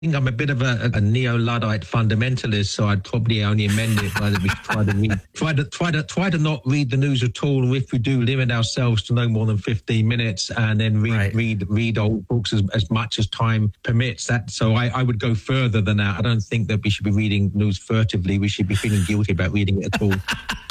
think I'm a bit of a neo-Luddite fundamentalist, so I'd probably only amend it by that we try to not read the news at all, or if we do, limit ourselves to no more than 15 minutes, and then read old books as much as time permits. So I would go further than that. I don't think that we should be reading news furtively. We should be feeling guilty about reading it at all.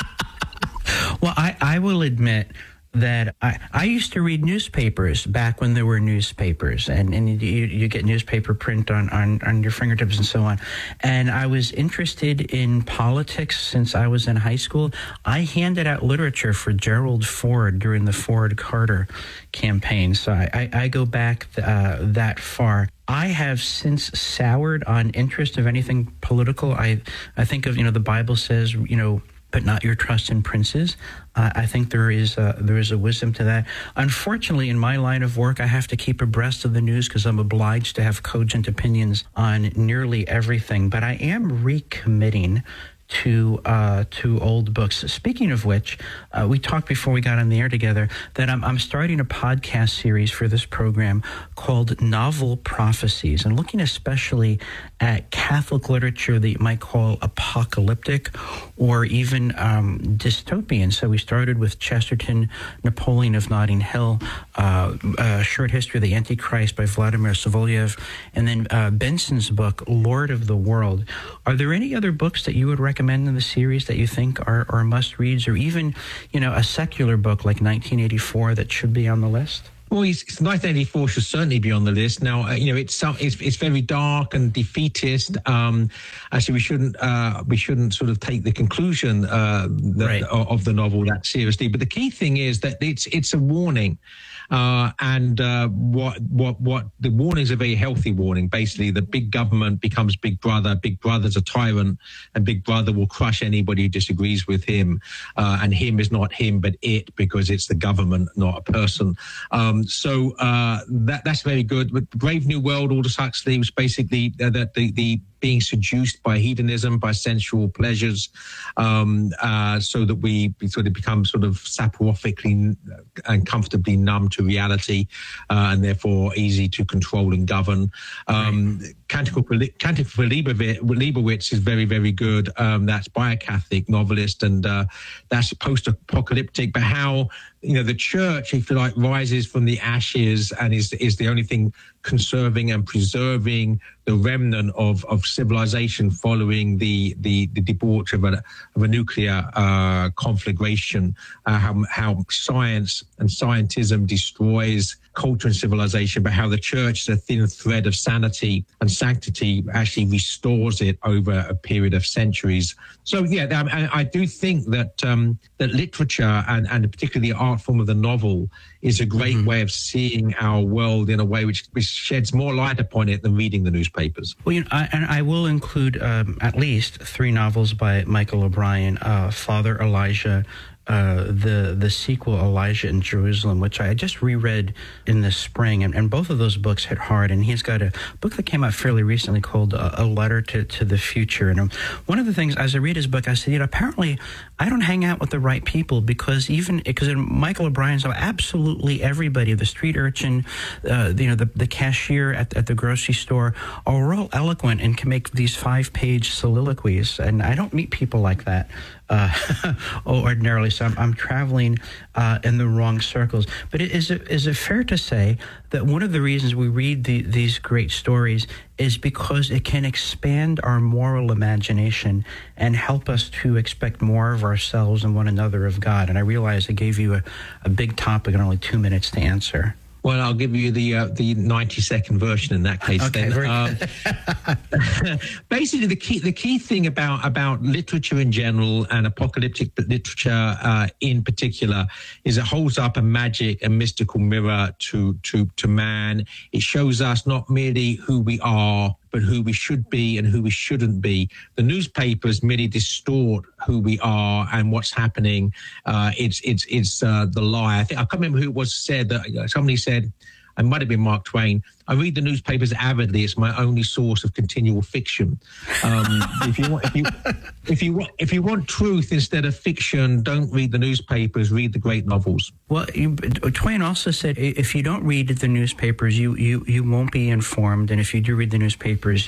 Well, I will admit that I used to read newspapers back when there were newspapers, and you get newspaper print on your fingertips and so on. And I was interested in politics since I was in high school. I handed out literature for Gerald Ford during the Ford-Carter campaign, so I go back that far. I have since soured on interest of anything political. I think of, the Bible says, but not your trust in princes. I think there is a wisdom to that. Unfortunately, in my line of work, I have to keep abreast of the news because I'm obliged to have cogent opinions on nearly everything. But I am recommitting to old books. Speaking of which, we talked before we got on the air together that I'm starting a podcast series for this program called Novel Prophecies, and looking especially at Catholic literature that you might call apocalyptic or even dystopian. So we started with Chesterton, Napoleon of Notting Hill, a short history of the Antichrist by Vladimir Soloviev, and then Benson's book, Lord of the World. Are there any other books that you would recommend in the series that you think are must-reads, or even, a secular book like 1984 that should be on the list? Well, 1984 should certainly be on the list. Now, it's very dark and defeatist. Actually, we shouldn't sort of take the conclusion of the novel that seriously. But the key thing is that it's a warning. And what the warning is a very healthy warning. Basically, the big government becomes Big Brother. Big Brother's a tyrant, and Big Brother will crush anybody who disagrees with him. And him is not him, but it, because it's the government, not a person. So that's very good. But Brave New World, Aldous Huxley, was basically the being seduced by hedonism, by sensual pleasures, so that we sort of become sort of saprophytically and comfortably numb to reality, and therefore easy to control and govern. Canticle for Leibowitz is very, very good. That's by a Catholic novelist, and that's post-apocalyptic, but how the church, if you like, rises from the ashes and is the only thing conserving and preserving the remnant of civilization following the debauch of a nuclear conflagration. How science and scientism destroys culture and civilization, but how the church, the thin thread of sanity and sanctity, actually restores it over a period of centuries. So I do think that that literature and particularly the art form of the novel is a great way of seeing our world in a way which sheds more light upon it than reading the newspapers. Well, I will include at least 3 novels by Michael O'Brien: Father Elijah, the sequel Elijah in Jerusalem, which I just reread in the spring, and both of those books hit hard. And he's got a book that came out fairly recently called A Letter to the Future. And one of the things, as I read his book, I said, apparently I don't hang out with the right people, because Michael O'Brien's absolutely everybody, the street urchin, the cashier at the grocery store, are all eloquent and can make these 5-page soliloquies. And I don't meet people like that ordinarily, so I'm traveling in the wrong circles. But is it fair to say that one of the reasons we read these great stories is because it can expand our moral imagination and help us to expect more of ourselves and one another of God? And I realize I gave you a big topic and only 2 minutes to answer. Well, I'll give you the 90-second version in that case. Okay, then. Basically, the key thing about literature in general and apocalyptic literature in particular is it holds up a magic and mystical mirror to man. It shows us not merely who we are, but who we should be and who we shouldn't be. The newspapers merely distort who we are and what's happening. It's the lie. I can't remember who it was said that somebody said, It might have been Mark Twain. I read the newspapers avidly. It's my only source of continual fiction. If you want truth instead of fiction, don't read the newspapers. Read the great novels. Well, Twain also said if you don't read the newspapers, you won't be informed, and if you do read the newspapers,